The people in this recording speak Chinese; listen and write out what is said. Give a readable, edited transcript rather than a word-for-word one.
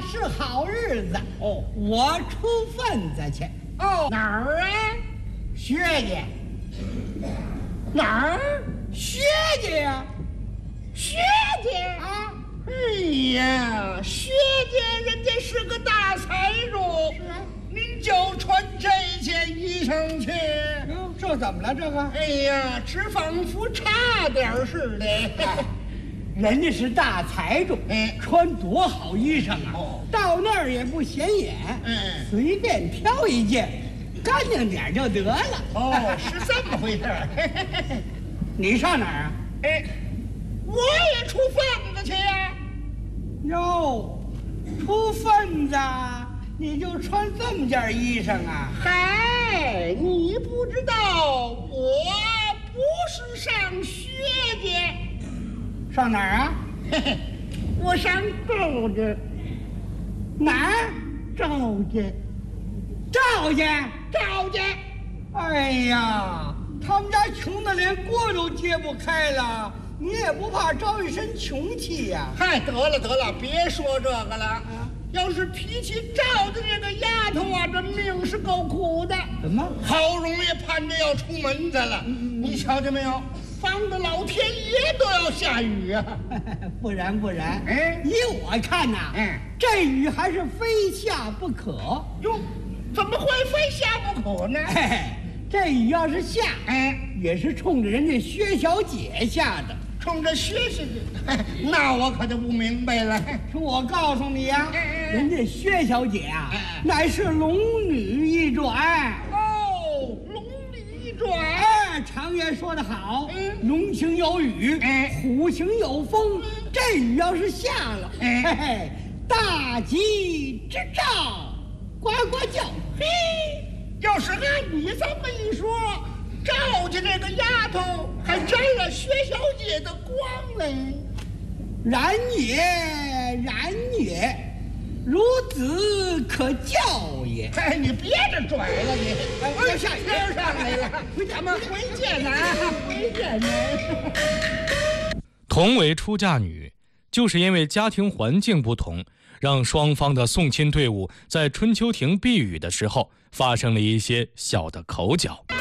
是好日子哦， 我出份子去。 哦，哪儿啊？ 薛家。 哪儿？ 薛家呀， 薛家啊！ 哎呀，薛家人家是个大财主，您就穿这件衣裳去。 哟，这怎么了？这个？ 哎呀，只仿佛差点似的。 人家是大财主，穿多好衣裳啊！到那儿也不显眼，随便挑一件，干净点就得了。 哦，是这么回事儿。 你上哪儿啊？ 我也出份子去呀。 哟，出份子，你就穿这么件衣裳啊？ 嗨，你不知道，我不是上薛家。 上哪儿啊？ 我上赵家。 哪儿？ 赵家。 赵家。 赵家。 哎呀，他们家穷的连锅都揭不开了，你也不怕招一身穷气呀？ 嗨，得了，别说这个了。要是提起赵家这个丫头啊，这命是够苦的。 怎么？ 好容易盼着要出门子了，你瞧见没有？防的老天爷都要下雨啊！ 不然，依我看呐，这雨还是非下不可。 哟，怎么会非下不可呢？ 这雨要是下，也是冲着人家薛小姐下的。 冲着薛小姐，那我可就不明白了。 说我告诉你呀，人家薛小姐啊，乃是龙女一转。 哦，龙女一转。 常言说得好，龙行有雨，虎行有风。这雨要是下了，大吉之兆，呱呱叫。 嘿，要是按你这么一说，赵家这个丫头还沾了薛小姐的光嘞。 然也，孺子可教也。 你别这拽了你， 要下雨天上来了，咱们回见呐，回见呐。 同为出嫁女，就是因为家庭环境不同，让双方的送亲队伍在春秋亭避雨的时候发生了一些小的口角。